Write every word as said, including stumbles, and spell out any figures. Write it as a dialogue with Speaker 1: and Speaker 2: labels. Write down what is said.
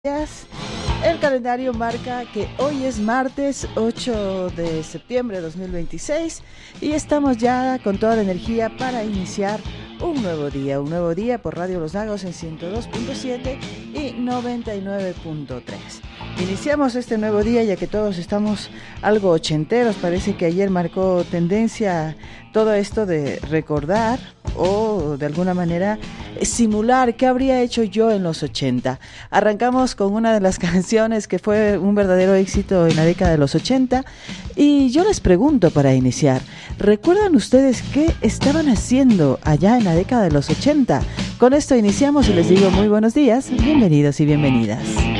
Speaker 1: El calendario marca que hoy es martes ocho de septiembre de dos mil veintiséis y estamos ya con toda la energía para iniciar un nuevo día, un nuevo día por Radio Los Lagos en ciento dos punto siete y noventa y nueve punto tres. Iniciamos este nuevo día ya que todos estamos algo ochenteros, parece que ayer marcó tendencia todo esto de recordar o de alguna manera simular qué habría hecho yo en los ochenta. Arrancamos con una de las canciones que fue un verdadero éxito en la década de los ochenta y yo les pregunto para iniciar, ¿recuerdan ustedes qué estaban haciendo allá en la década de los ochenta? Con esto iniciamos y les digo muy buenos días, bienvenidos y bienvenidas.